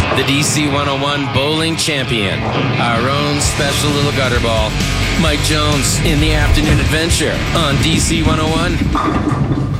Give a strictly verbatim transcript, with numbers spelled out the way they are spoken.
the D C one oh one bowling champion, our own special little gutter ball, Mike Jones in the afternoon adventure on D C one oh one.